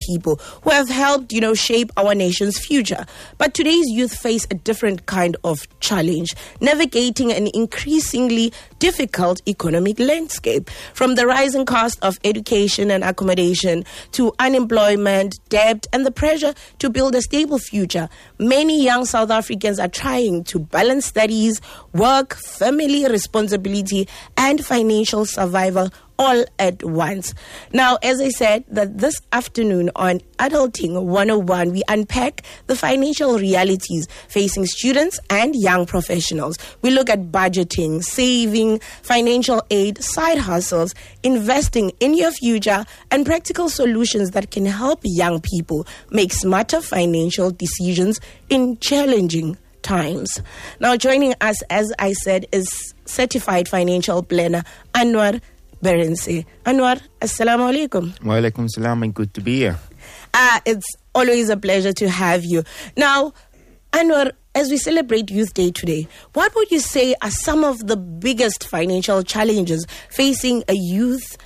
people who have helped, shape our nation's future. But today's youth face a different kind of challenge, navigating an increasingly difficult economic landscape. From the rising cost of education and accommodation to unemployment, debt, and the pressure to build a stable future, many young South Africans are trying to balance studies, work, family responsibility, and financial survival all at once. Now, as I said, that this afternoon on Adulting 101, we unpack the financial realities facing students and young professionals. We look at budgeting, saving, financial aid, side hustles, investing in your future, and practical solutions that can help young people make smarter financial decisions in challenging times. Now, joining us, as I said, is certified financial planner Anwar Berense. Anwar, assalamu alaikum. Wa alaikum salam, and good to be here. It's always a pleasure to have you. Now, Anwar, as we celebrate Youth Day today, what would you say are some of the biggest financial challenges facing a youth,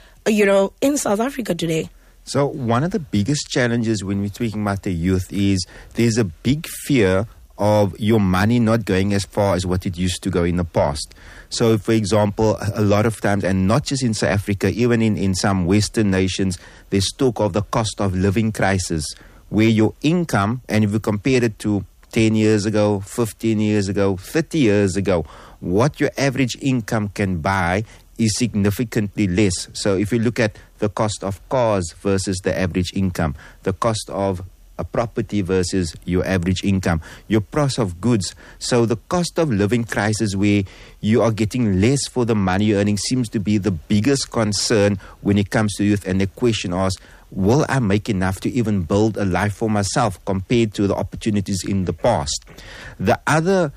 in South Africa today? So one of the biggest challenges when we're speaking about the youth is there's a big fear of your money not going as far as what it used to go in the past. So, for example, a lot of times, and not just in South Africa, even in some Western nations, there's talk of the cost of living crisis, where your income, and if you compare it to 10 years ago, 15 years ago, 30 years ago, what your average income can buy is significantly less. So if you look at the cost of cars versus the average income, the cost of a property versus your average income, your price of goods. So the cost of living crisis, where you are getting less for the money you're earning, seems to be the biggest concern when it comes to youth. And the question asks, will I make enough to even build a life for myself compared to the opportunities in the past? The other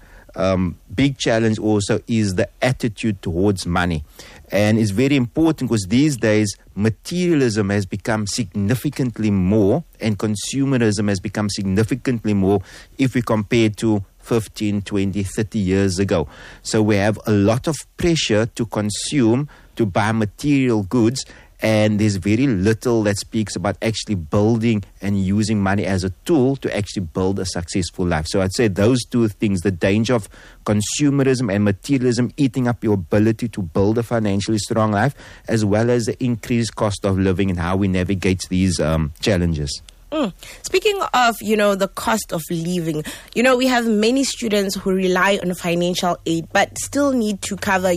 big challenge also is the attitude towards money. And it's very important because these days materialism has become significantly more and consumerism has become significantly more if we compare to 15, 20, 30 years ago. So we have a lot of pressure to consume, to buy material goods, and there's very little that speaks about actually building and using money as a tool to actually build a successful life. So I'd say those two things, the danger of consumerism and materialism eating up your ability to build a financially strong life, as well as the increased cost of living and how we navigate these challenges. Speaking of, the cost of living, we have many students who rely on financial aid but still need to cover,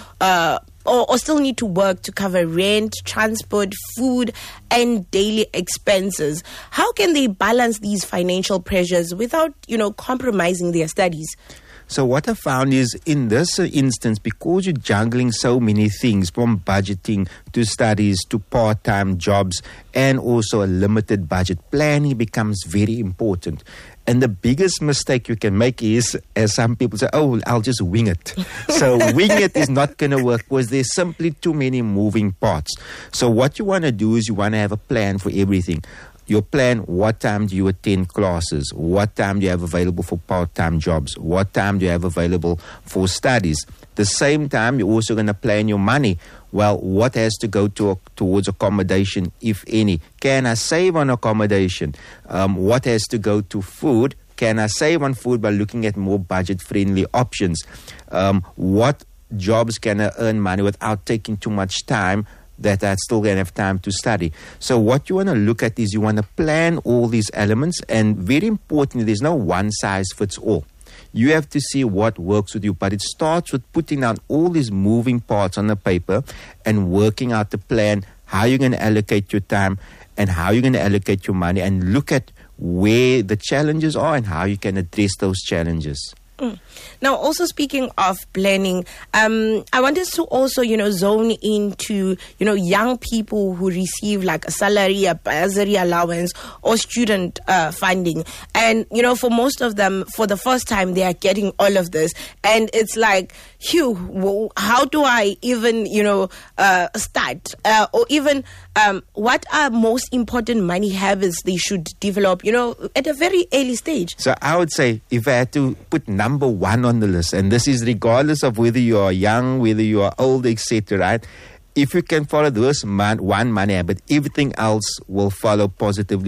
or still need to work to cover rent, transport, food, and daily expenses. How can they balance these financial pressures without, compromising their studies? So what I found is, in this instance, because you're juggling so many things, from budgeting to studies to part-time jobs and also a limited budget, planning becomes very important. And the biggest mistake you can make is, as some people say, I'll just wing it. So wing it is not going to work because there's simply too many moving parts. So what you want to do is you want to have a plan for everything. Your plan, what time do you attend classes? What time do you have available for part-time jobs? What time do you have available for studies? The same time, you're also going to plan your money. Well, what has to go towards accommodation, if any? Can I save on accommodation? What has to go to food? Can I save on food by looking at more budget-friendly options? What jobs can I earn money without taking too much time that I still going to have time to study? So what you want to look at is you want to plan all these elements, and very importantly, there's no one size fits all. You have to see what works with you, but it starts with putting down all these moving parts on the paper and working out the plan, how you're going to allocate your time and how you're going to allocate your money, and look at where the challenges are and how you can address those challenges. Now, also speaking of planning, I wanted to also, zone into, young people who receive like a salary, a bursary allowance, or student funding. And, for most of them, for the first time, they are getting all of this. And it's like, how do I even, start? Or even what are most important money habits they should develop, at a very early stage? So I would say, if I had to put number one on the list, and this is regardless of whether you are young, whether you are old, etc., right? If you can follow this one money habit, everything else will follow positively.